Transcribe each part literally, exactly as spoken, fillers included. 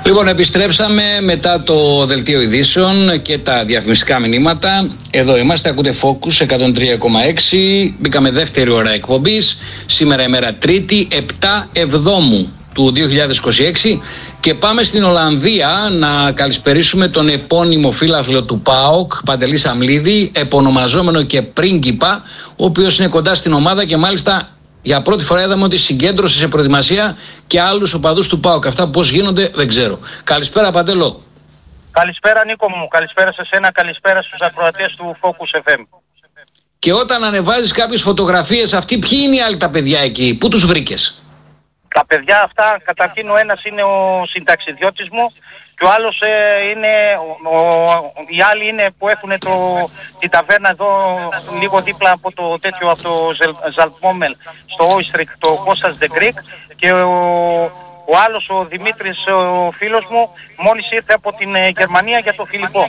Λοιπόν, επιστρέψαμε μετά το δελτίο ειδήσεων και τα διαφημιστικά μηνύματα. Εδώ είμαστε, ακούτε Focus εκατόν τρία κόμμα έξι. Μπήκαμε δεύτερη ώρα εκπομπής. Σήμερα ημέρα Τρίτη, επτά Εβδόμου του δύο χιλιάδες είκοσι έξι, και πάμε στην Ολλανδία να καλησπερίσουμε τον επώνυμο φίλαθλο του ΠΑΟΚ, Παντελή Σαμλίδη, επωνομαζόμενο και πρίγκιπα, ο οποίος είναι κοντά στην ομάδα και μάλιστα για πρώτη φορά είδαμε ότι συγκέντρωσε σε προετοιμασία και άλλους οπαδούς του ΠΑΟΚ. Αυτά πώς γίνονται δεν ξέρω. Καλησπέρα, Παντελό. Καλησπέρα, Νίκο μου. Καλησπέρα σε σένα, καλησπέρα στους ακροατές του Focus εφ εμ. Και όταν ανεβάζεις κάποιες φωτογραφίες, αυτοί ποιοι είναι οι άλλοι τα παιδιά εκεί, πού τους βρήκες? Τα παιδιά αυτά, καταρχήν ο ένας είναι ο συνταξιδιώτης μου και ο άλλος ε, είναι, ο, ο, οι άλλοι είναι που έχουν το, τη ταβέρνα εδώ λίγο δίπλα από το τέτοιο, από το Ζαλτμόμελ στο Όιστρικ, το Κώστας The Greek, και ο, ο άλλος ο Δημήτρης, ο φίλος μου, μόλις ήρθε από την ε, Γερμανία για το Φιλιππό.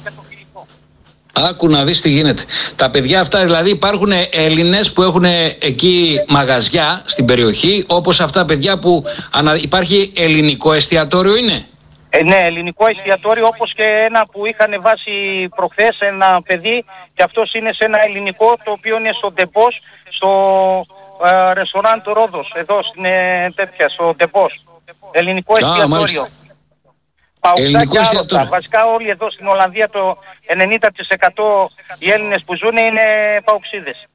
Άκου να δεις τι γίνεται. Τα παιδιά αυτά, δηλαδή υπάρχουν Έλληνες που έχουν εκεί μαγαζιά στην περιοχή, όπως αυτά τα παιδιά που ανα... υπάρχει ελληνικό εστιατόριο είναι? Ε, ναι, ελληνικό εστιατόριο, όπως και ένα που είχαν βάσει προχθές, ένα παιδί, και αυτός είναι σε ένα ελληνικό το οποίο είναι στο Ντεπός, στο ε, ρεστοράν του Ρόδος, εδώ στην ε, τέτοια, στο Ντεπός. Ελληνικό εστιατόριο. Παουξάκια άλλοτα. Βασικά όλοι εδώ στην Ολλανδία το ενενήντα τοις εκατό οι Έλληνες που ζουν είναι παουξίδες.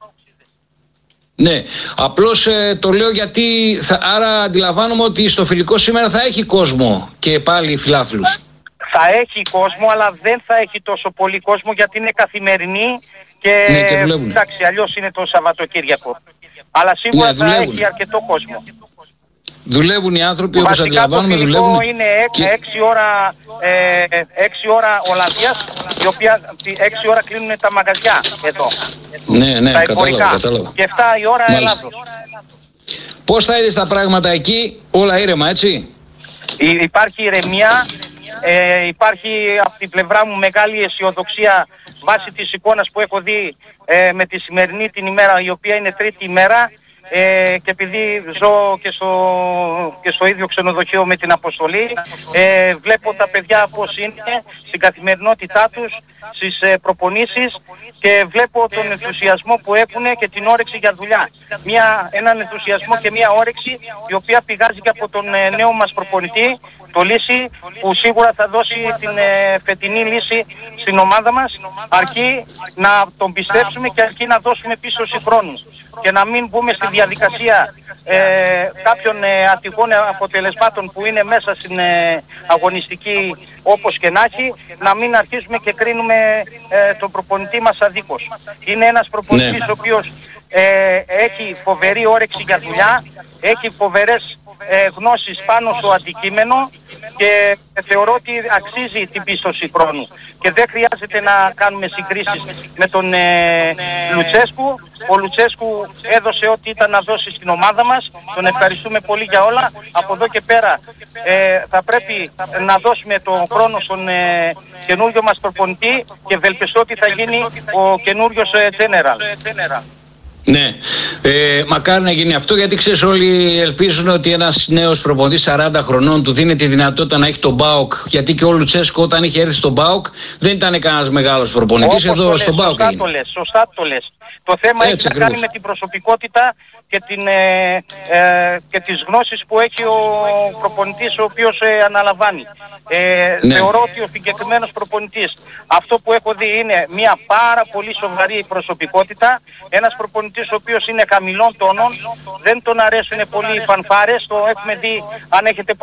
Ναι, απλώς ε, το λέω γιατί θα, άρα αντιλαμβάνομαι ότι στο φιλικό σήμερα θα έχει κόσμο και πάλι φιλάθλους. Θα έχει κόσμο, αλλά δεν θα έχει τόσο πολύ κόσμο γιατί είναι καθημερινή και, ναι, και εντάξει, αλλιώς είναι το Σαββατοκύριακο. Αλλά σίγουρα ναι, θα έχει αρκετό κόσμο. Δουλεύουν οι άνθρωποι, όπως αντιλαμβάνομαι, δουλεύουν. Βασικά το είναι έξι ώρα, ε, έξι ώρα Ολλανδίας, η οποία έξι ώρα κλείνουν τα μαγαζιά εδώ. Ναι, ναι, τα κατάλαβα, κατάλαβα. Και εφτά η ώρα Ελλάδος. Πώς θα είδες τα πράγματα εκεί, όλα ήρεμα, έτσι? Υ, υπάρχει ηρεμία, ε, υπάρχει από την πλευρά μου μεγάλη αισιοδοξία βάσει της εικόνας που έχω δει ε, με τη σημερινή την ημέρα, η οποία είναι τρίτη ημέρα. Ε, και επειδή ζω και στο, και στο ίδιο ξενοδοχείο με την αποστολή, ε, βλέπω τα παιδιά πώς είναι στην καθημερινότητά τους, στις ε, προπονήσεις, και βλέπω τον ενθουσιασμό που έχουν και την όρεξη για δουλειά. Μια, έναν ενθουσιασμό και μια όρεξη η οποία πηγάζει και από τον ε, νέο μας προπονητή, το Λύση, που σίγουρα θα δώσει την ε, φετινή λύση στην ομάδα μας, αρκεί να τον πιστέψουμε και αρκεί να δώσουμε πίσω χρόνου και να μην μπούμε στη διαδικασία ε, κάποιων ε, ατυχών αποτελεσμάτων που είναι μέσα στην ε, αγωνιστική, όπως και να έχει, να μην αρχίσουμε και κρίνουμε ε, τον προπονητή μας αδίκως. Είναι ένας προπονητής ναι. ο οποίος ε, έχει φοβερή όρεξη για δουλειά, έχει φοβερές ε, γνώσεις πάνω στο αντικείμενο και θεωρώ ότι αξίζει την πίστοση χρόνου και δεν χρειάζεται να κάνουμε συγκρίσεις με τον ε, Λουτσέσκου. Ο Λουτσέσκου έδωσε ό,τι ήταν να δώσει στην ομάδα μας, τον ευχαριστούμε πολύ για όλα. Από εδώ και πέρα ε, θα πρέπει να δώσουμε τον χρόνο στον ε, καινούριο μας προπονητή και ευελπιστώ ότι θα γίνει ο καινούριος ε, General. Ναι, ε, μακάρι να γίνει αυτό, γιατί ξέρεις, όλοι ελπίζουν ότι ένας νέος προπονητής σαράντα χρονών του δίνει τη δυνατότητα να έχει τον ΠΑΟΚ, γιατί και ο Λουτσέσκο όταν είχε έρθει στον ΠΑΟΚ δεν ήταν κανένας μεγάλος προπονητής. Όπως εδώ στον ΠΑΟΚ σωστά το λες, σωστά το λες. Το θέμα έτσι, έχει να κάνει με την προσωπικότητα και, την, ε, ε, και τις γνώσεις που έχει ο προπονητής ο οποίος ε, αναλαμβάνει. Ε, ναι. Θεωρώ ότι ο συγκεκριμένος προπονητής, αυτό που έχω δει είναι μια πάρα πολύ σοβαρή προσωπικότητα, ένας προπονητής ο οποίος είναι χαμηλών τόνων, δεν τον αρέσουν πολύ οι φανφάρες, το έχουμε δει αν έχετε